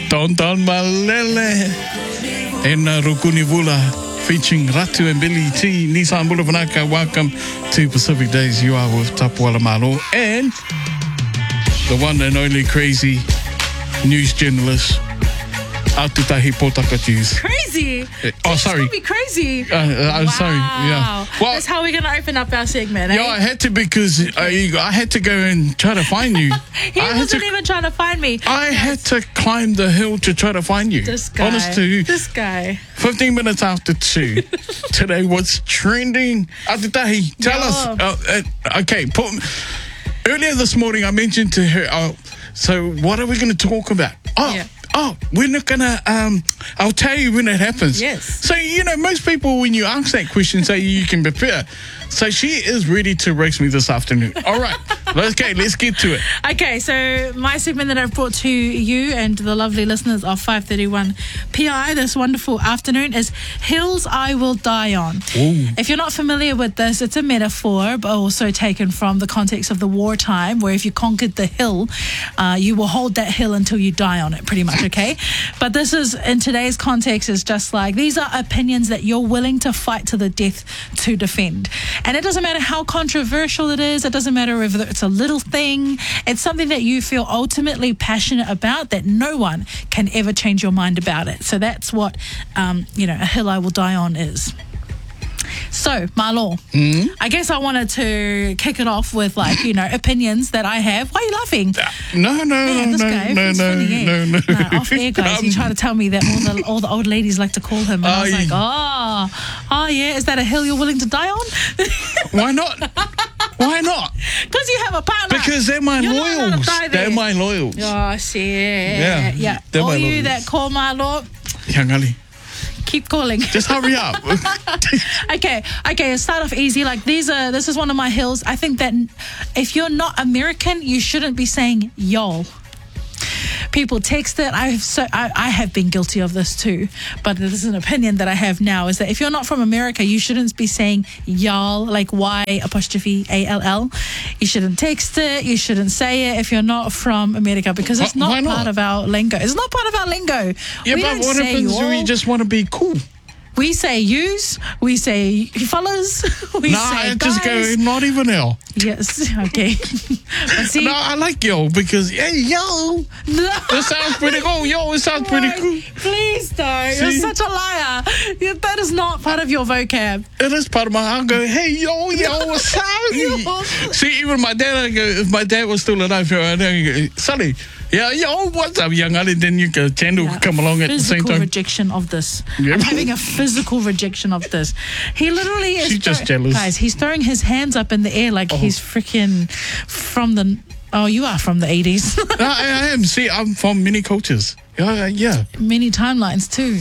Tonton Malele and Rukuni Vula featuring Ratu and Billy T. Nissan Bulavanaka, welcome to Pacific Days. You are with Tapuala Malo and the one and only crazy news journalist, Aututahi Potaka News. Crazy? Oh, sorry. Be crazy. I'm sorry. Yeah. Well, that's how we're going to open up our segment. Yeah, I had to because I had to go and try to find you. He wasn't even trying to find me. I had to climb the hill to try to find you. This guy. Honest to you. This guy. 15 minutes after 2. Today, what's trending? Aututahi, tell us. Okay, earlier this morning, I mentioned to her, so what are we going to talk about? We're not going to, I'll tell you when it happens. Yes. So, most people, when you ask that question, say you can prepare. So she is ready to race me this afternoon. All right. Let's get to it. Okay, so my segment that I've brought to you and the lovely listeners of 531 PI this wonderful afternoon is Hills I Will Die On. Ooh. If you're not familiar with this, it's a metaphor, but also taken from the context of the wartime, where if you conquered the hill, you will hold that hill until you die on it, pretty much, okay? But this is, in today's context, is just like, these are opinions that you're willing to fight to the death to defend. And it doesn't matter how controversial it is. It doesn't matter if it's a little thing. It's something that you feel ultimately passionate about, that no one can ever change your mind about it. So that's what, a hill I will die on is. So, Malo, I guess I wanted to kick it off with, opinions that I have. Why are you laughing? No. Off air, guys. You try to tell me that all the old ladies like to call him. And I was like, oh, yeah. Is that a hill you're willing to die on? Why not? Why not? Because you have a partner. Because they're my loyals. They're my loyals. Oh, shit. Yeah. All you that call Malo, Young Ali, keep calling. just hurry up. Okay, start off easy. This is one of my hills. I think that if you're not American, you shouldn't be saying y'all. People text it. I have been guilty of this too, but this is an opinion that I have now, is that if you're not from America, you shouldn't be saying y'all, like Y''ALL. You shouldn't text it. You shouldn't say it if you're not from America, because it's not part of our lingo. It's not part of our lingo. Yeah, but what happens when we just want to be cool? We say yous, we say fellas, we say I guys. just go, not even L. Yes, okay. But see, No, I like yo because, hey, yo. That sounds pretty cool. Yo, it sounds pretty cool. Please, though. You're such a liar. That is not part of your vocab. It is part of my, I'll go, hey, yo, what's up? See, even my dad, I go, if my dad was still alive, I'd go, Sonny, yeah, yo, what's up, young Ali? Then you go, Tando will come along at the same time. Physical rejection of this. Yep. I'm having a physical rejection of this. He literally is. She's just jealous. Guys, he's throwing his hands up in the air like he's freaking from the. Oh, you are from the 80s. I am. See, I'm from many cultures. Yeah. Many timelines, too.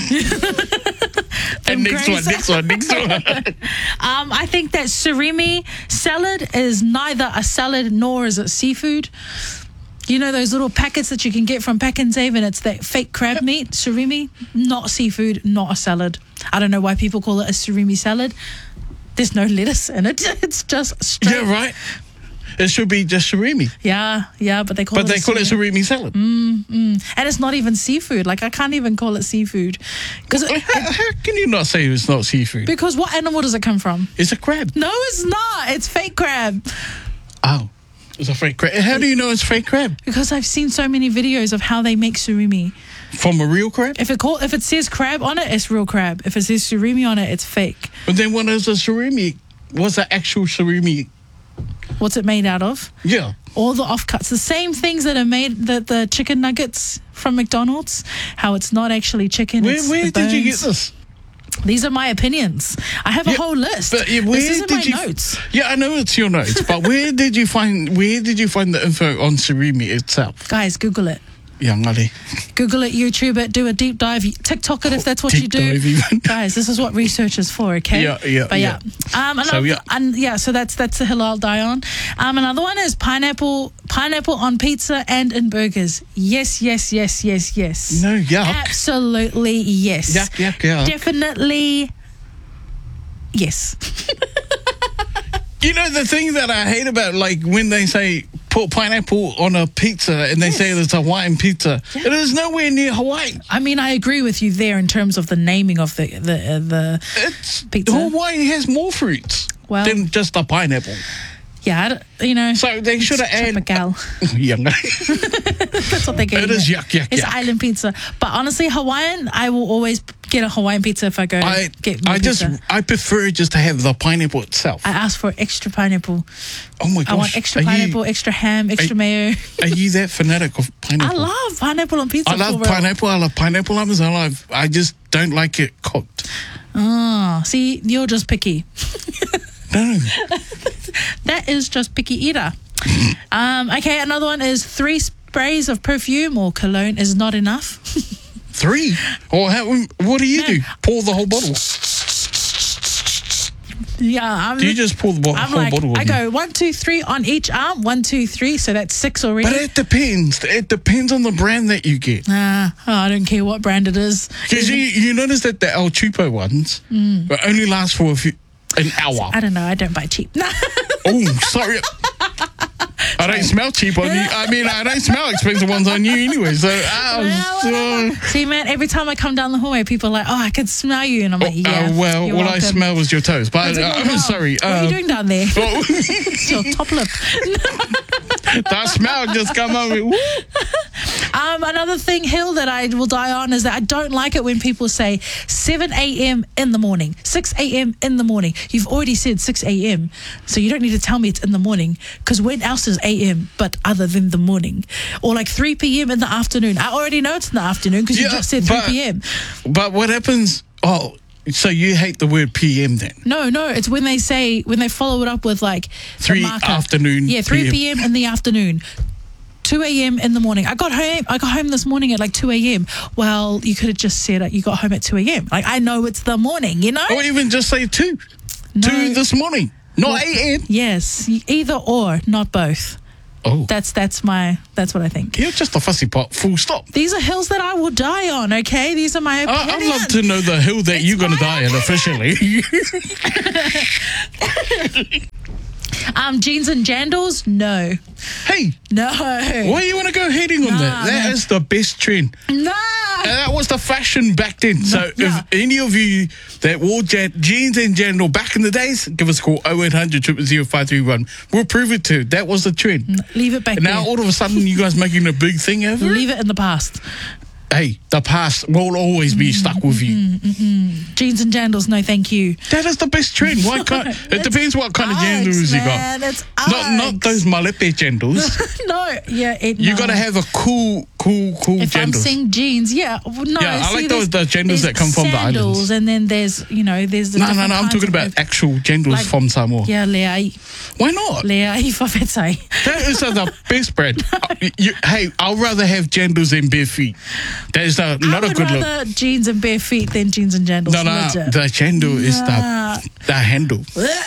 And next one. I think that surimi salad is neither a salad nor is it seafood. You know those little packets that you can get from Pack and Save, and it's that fake crab meat, surimi? Not seafood, not a salad. I don't know why people call it a surimi salad. There's no lettuce in it. It's just straight. Yeah, right. It should be just surimi. Yeah, but they call it surimi salad. And it's not even seafood. I can't even call it seafood. How can you not say it's not seafood? Because what animal does it come from? It's a crab. No, it's not. It's fake crab. Oh. It's a fake crab. How do you know it's fake crab? Because I've seen so many videos of how they make surimi. From a real crab? If it says crab on it, it's real crab. If it says surimi on it, it's fake. But then what is a surimi? What's the actual surimi? What's it made out of? Yeah. All the offcuts. The same things that are made, the chicken nuggets from McDonald's. How it's not actually chicken. Where did you get this? These are my opinions. I have a whole list. But this isn't my notes. Yeah, I know it's your notes, but where did you find the info on surimi itself? Guys, Google it. Young Ali. Google it, YouTube it, do a deep dive, TikTok it if that's what you do. Guys, this is what research is for, okay? Yeah. So that's the hill I'll die on. Another one is pineapple on pizza and in burgers. Yes. No, yuck. Absolutely yes. Yuck. Definitely yes. You know, the thing that I hate about, when they say put pineapple on a pizza and they say it's Hawaiian pizza. It is nowhere near Hawaii. I mean, I agree with you there in terms of the naming of the pizza. Hawaii has more fruits than just a pineapple. Yeah, you know. So they should have added. That's what they're getting. It is yuck. It's island pizza. But honestly, Hawaiian, I will always get a Hawaiian pizza if I go get more pizza. I prefer just to have the pineapple itself. I ask for extra pineapple. Oh my gosh. I want extra pineapple, extra ham, extra mayo. Are you that fanatic of pineapple? I love pineapple on pizza. I love pineapple. I love pineapple hummus. I just don't like it cooked. Oh, see, you're just picky. No. That is just picky eater. Okay, another one is 3 sprays of perfume or cologne is not enough. 3? Or what do you do? Pour the whole bottle? Yeah. Do you just pour the whole bottle? I go 1, 2, 3 on each arm. 1, 2, 3. So that's 6 already. But it depends. It depends on the brand that you get. I don't care what brand it is. Because you notice that the El Cheapo ones only last for an hour. I don't know. I don't buy cheap. Oh, sorry. I don't smell cheap on you. I mean, I don't smell expensive ones on you anyway. So, see, man, every time I come down the hallway, people are like, "Oh, I can smell you," and I'm like, "Yeah." Well, all I smell was your toes. But I'm sorry. What are you doing down there? It's your top lip. That smell just come over. Another hill that I will die on is that I don't like it when people say 7 a.m. in the morning, 6 a.m. in the morning. You've already said 6 a.m., so you don't need to tell me it's in the morning, because when else is a.m. but other than the morning? Or like 3 p.m. in the afternoon. I already know it's in the afternoon because you just said 3 p.m. But what happens? Oh, so you hate the word p.m. then? No, it's when they follow it up with like 3 afternoon. Yeah, 3 p.m. in the afternoon. 2 a.m. in the morning. I got home this morning at like 2 a.m. Well, you could have just said you got home at 2 a.m. Like, I know it's the morning, you know? Or even just say 2. No. 2 this morning. Not a.m. Yes, either or, not both. Oh. That's what I think. You're just a fussy pot, full stop. These are hills that I will die on, okay? These are my opinions. I'd love to know the hill that you're going to die on officially. Jeans and jandals? No. Hey. No. Why do you want to go hating on that? That is the best trend. No. That was the fashion back then. So if any of you that wore jeans and jandal back in the days, give us a call 0800 000 531. We'll prove it to you. That was the trend. Leave it back now there. All of a sudden you guys making a big thing out of it? Leave it in the past. Hey, the past will always be stuck with you. Jeans and jandals, no thank you. That is the best trend. Why can't it depends what kind of jandals you got. It's not those malepe jandals. No, yeah. You got to have a cool if jandals. I'm saying jeans, I like the jandals that come from the islands. And then there's the No, I'm talking about actual jandals from Samoa. Yeah, leai. Why not? Leai whawhetai. That is the best brand. Hey, I'd rather have jandals than bare feet. That is not a good look. I would rather jeans and bare feet than jeans and jandals. No, the jandal is the handle.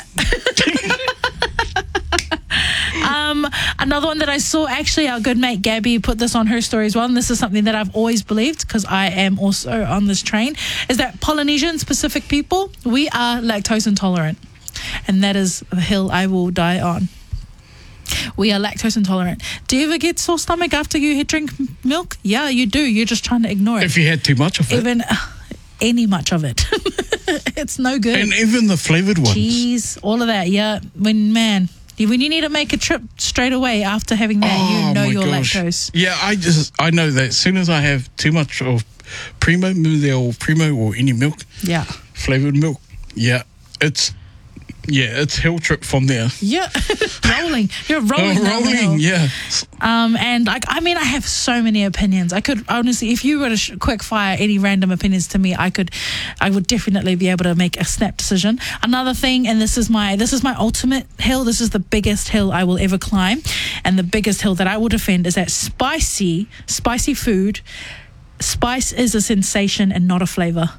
Another one that I saw, actually, our good mate Gabby put this on her story as well, and this is something that I've always believed because I am also on this train, is that Polynesian Pacific people, we are lactose intolerant, and that is the hill I will die on. We are lactose intolerant. Do you ever get sore stomach after you drink milk? Yeah, you do. You're just trying to ignore it. If you had too much of it. Even any much of it. It's no good. And even the flavoured ones. Cheese, all of that, yeah. When you need to make a trip straight away after having that, you're lactose. Yeah, I know that as soon as I have too much of Primo or any milk, flavoured milk, it's hill trip from there. Yeah, rolling. You're rolling. Rolling, yeah. And I have so many opinions. I could honestly, if you were to quick fire any random opinions to me, I would definitely be able to make a snap decision. Another thing, and this is my ultimate hill. This is the biggest hill I will ever climb, and the biggest hill that I will defend is that spicy food. Spice is a sensation and not a flavor.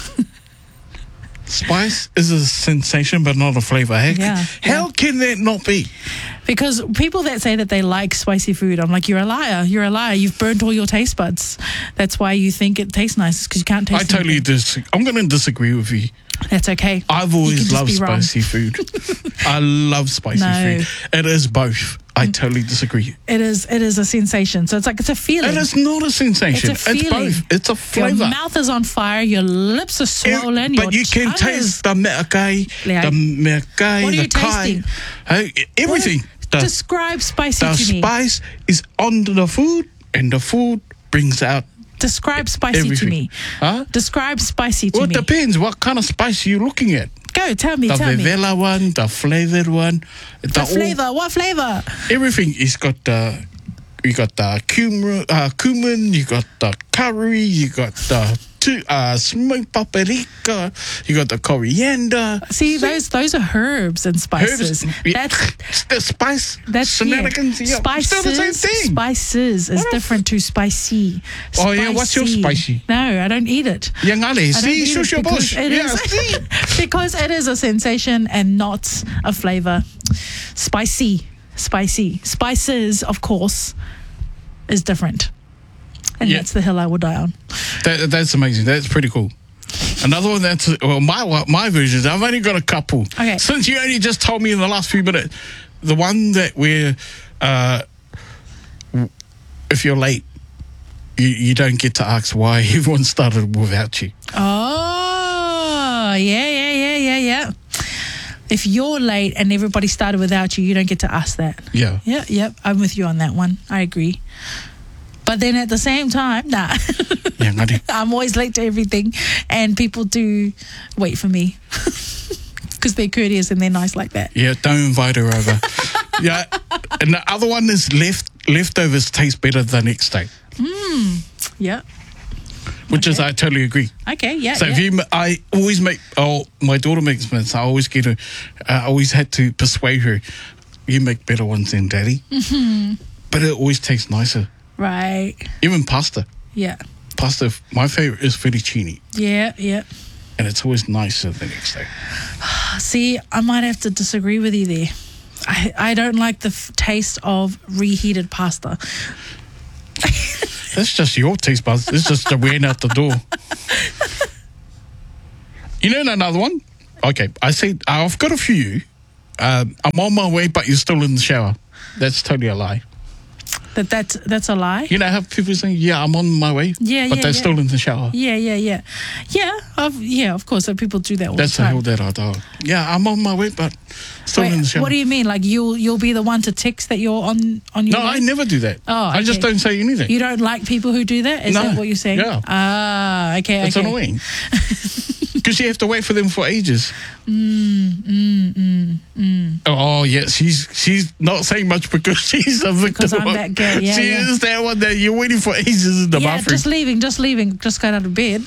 Spice is a sensation but not a flavour. How can that not be? Because people that say that they like spicy food, I'm like, you're a liar. You've burnt all your taste buds. That's why you think it tastes nice, because you can't taste it. I totally disagree. I'm going to disagree with you. That's okay. I've always loved spicy food. I love spicy food. It is both. I totally disagree. It is a sensation. So it's a feeling. It is not a sensation. It's a feeling. It's both. It's a Your flavour. mouth is on fire. Your lips are swollen. But your you can tongue taste the meakai, Like, the mekai, what are the you tasting? kai, everything. Describe spicy The to me. spice is on the food, and the food brings out Describe spicy to everything. me. Huh? Describe spicy to Well, me. it depends what kind of spice you're looking at. Go, tell me, The tell me. Vevela one, the flavored one. The flavour. What flavour? Everything is got the... You got the cumin, you got the curry, you got the smoked paprika, you got the coriander. See, those are herbs and spices. Herbs, yeah. That's the spice, That's shenanigans. Yeah. Spices. Still the same thing. Spices is different to spicy. Oh, yeah, what's your spicy? No, I don't eat it. Yang ale, I don't see, eat shush it your because bush. it Yeah, is see. because it is a sensation and not a flavour. Spicy. Spices, of course, is different. And Yeah. that's the hill I will die on. That's amazing. That's pretty cool. Another one my versions, I've only got a couple. Okay. Since you only just told me in the last few minutes, the one that where if you're late, you don't get to ask why everyone started without you. Oh, yeah. If you're late and everybody started without you, you don't get to ask that. Yeah. Yep. I'm with you on that one. I agree. But then at the same time, nah. Yeah, ngari. I'm always late to everything, and people do wait for me because they're courteous and they're nice like that. Yeah, don't invite her over. Yeah, and the other one is leftovers taste better the next day, Yeah. which is I totally agree. Okay. Yeah. So yeah. if you, I always make. Oh, my daughter makes mince. I always get her. I always had to persuade her. You make better ones than Daddy, but it always tastes nicer. Right. Even pasta. Yeah. Pasta. My favorite is fettuccine, Yeah. and it's always nicer the next day. See, I might have to disagree with you there. I don't like the taste of reheated pasta. That's just your taste buds. It's just a ran out the door. You know another one? Okay, I said I've got a few. I'm on my way, but you're still in the shower. That's totally a lie. That's a lie. You know how people say, "Yeah, I'm on my way," but they're still in the shower. Yeah. Of course, people do that all That's the the time. hell that I do. Yeah, I'm on my way, but still in the shower. What do you mean? Like you'll be the one to text that you're on your No, way? I never do that. Oh, I just okay. don't say anything. You don't like people who do that? Is No. that what you're saying? Yeah. Ah, okay. It's annoying because you have to wait for them for ages. Oh yeah, she's not saying much because she's a victim. Because I'm that girl, yeah, she yeah. is that one that you're waiting for ages in the Yeah, bathroom. just leaving. Just got out of bed.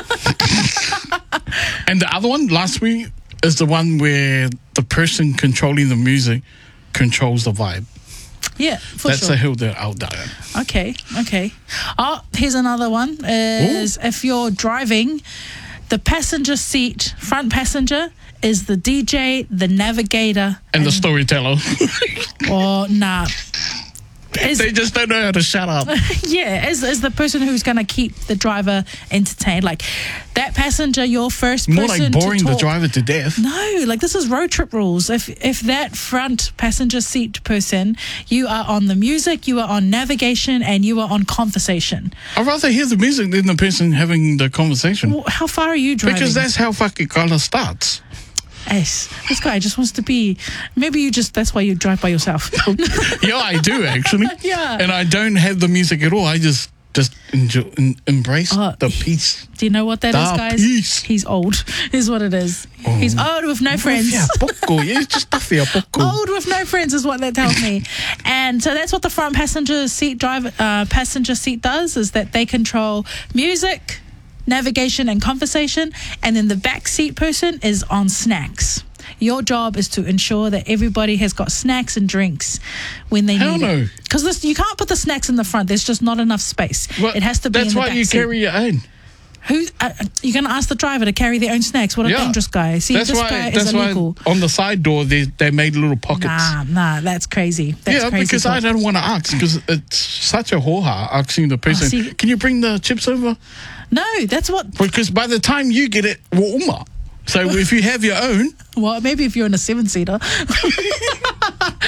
And the other one, last week, is the one where the person controlling the music controls the vibe. Yeah, for That's sure. the hill that I'll die on. Okay. Oh, here's another one. Is if you're driving, the passenger seat, front passenger, is the DJ, the navigator, And the storyteller. or nah. They just don't know how to shut up. Yeah, is the person who's going to keep the driver entertained. Like that passenger, your first person More like boring to the talk. driver to death. No, like this is road trip rules. If that front passenger seat person, you are on the music, you are on navigation, and you are on conversation. I'd rather hear the music than the person having the conversation. Well, how far are you driving? Because that's how fucking color starts. Ace, this guy just wants to be. Maybe that's why you drive by yourself. Yeah, I do actually. Yeah. And I don't have the music at all. I just enjoy, embrace the peace. Do you know what that is, guys? Peace. He's old, is what it is. He's old with no friends. Yeah, poko. Yeah, it's just stuff here, poko. Old with no friends is what that tells me. And so that's what the front passenger seat does, is that they control music, navigation and conversation, and then the back seat person is on snacks. Your job is to ensure that everybody has got snacks and drinks when they Hell need no. it. Because you can't put the snacks in the front. There's just not enough space. Well, it has to be in that's the why back you seat. carry your own. You're going to ask the driver to carry their own snacks? What a dangerous guy. See, this guy is illegal. Why on the side door they made little pockets. Nah, that's crazy. That's yeah, crazy because talk. I don't want to ask, because it's such a hoha asking the person, see- can you bring the chips over? No, that's what. Because by the time you get it, uma. So if you have your own, Well, maybe if you're in a 7-seater.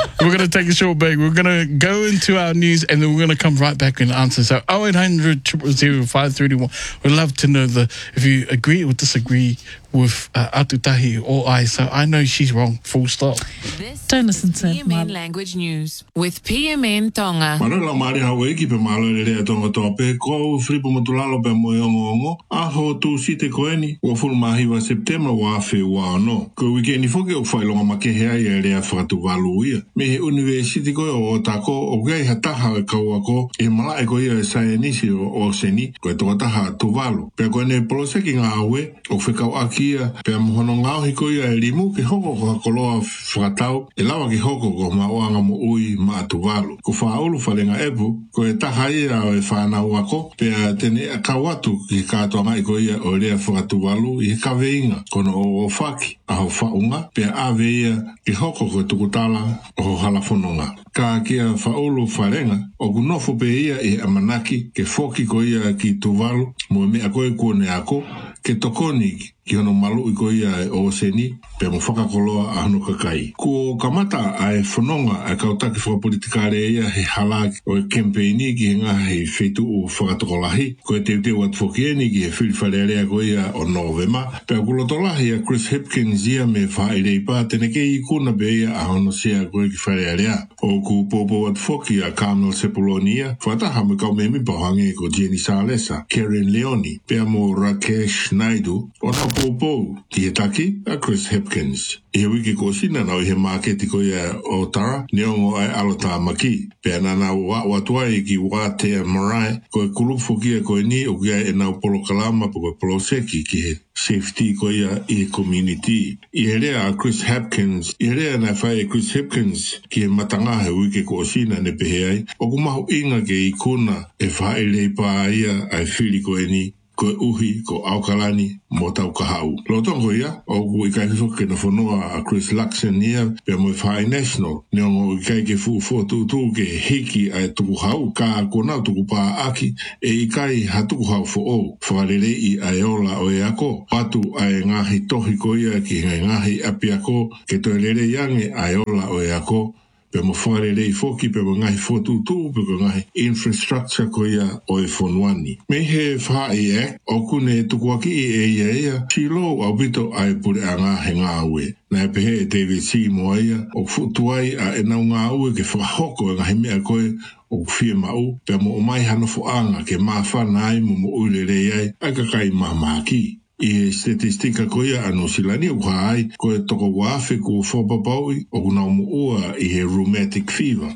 We're going to take a short break. We're going to go into our news and then we're going to come right back and answer. So 0800 000 531. We'd love to know if you agree or disagree with Atutahi or I. So I know she's wrong, full stop. Don't listen to PMN Language News with PMN Tonga. Manala mari hawe ki pe malo le tonga tope ko fripo motulalo pe moyongo aho tu site koeni wa ful mahi wa September wa fe wa no ko weekend foke o failonga makehea ia le afatu valuia me he university ko o tako o gai hataha ka wako e mala e ko ia sainisi o seni ko to taha tu valu pe ko ne proseki ngawe o fe ka akia pe mohono ngao hiko ia limu ke hoko ko koloa fratau e lawa ki hoko ko maoanga mo ui ma tu valu ko faulu falenga ebu ko e taha ia o e whana wako pe tene a kawatu ki katoanga i ko ia o lea whakatuwalu i ka veinga kono o whaki a ho whaunga pe a veia ki hoko ko tukutala o halafononga. Ka kia whaulu wharenga o kunofo pe ia i amanaki ke whoki ko ia ki tuwalu mo me a koe kone ako ke tokoni ki hono malu i ko ia o seni pe mo whakakoloa a hano kakai. Ko kamata ai whanonga a kautaki whakapolitikare ia he halaki o e kempeini ki he ngahi whetu o whakatokolahi ko e te wat whokieni ki he whiwharearea ko ia o Novema pe a kulotolahi a Chris Hipkins ia me whaereipa tene ke i kuna be ia a hono sea ko e ki wharearea o ku popo wat whoki a Carmel Sepuloni whataha me kau me mipahange ko Jenny Salesa Karen Leoni pe a mo Rakesh Naidu o na popo ki he taki a Chris Hipkins. I he wiki ko sina na o he maketi ko ia o Tara neongo ai alota maki pe anana watua i ki wate marai ko e kulufu kia ko e ni o kia e nau polo kalama po ko polo seki ki he safety ko ia i community. I he rea a Chris Hipkins i he rea na whae Chris Hipkins ki he matanga he wiki ko sina ne pehe ai o kumahu inga ke i kuna e whae leipa ia ai whiri ko e ni ko uhi ko aukalani mo tau kahau. Lo tongo ia, o ku i kai ke na whanua a Chris Luxon ia pe mo whae national. Ne o i kai ke futu ke hiki ai tuku hau ka kona tuku paa aki e i kai ha tuku hau fo o. Whakarere i ai ola o e ako. Patu ai ngahi tohi ko ia ki ngahi api ako ke toelere iange ai ola o e ako. Pe mo whakarere i foki pe mo ngahi fotutu pe mo ngahi infrastructure ko ia o e whanuani. Me he whae o kune tukuaki i ia silo au bito ai pure a ngā he ngā ue. Na e pehe e David Seymour ia o futuai a e nau ngā ue ke whahoko e ngahi mea koe o whia mau pe mo o mai hana fuanga ke maa whana ai mo uilere ai ai kakai mamaki. I statistika ko ia ano silani o kai ko e toko wafe ko whapapaui o kuna ua i he rheumatic fever.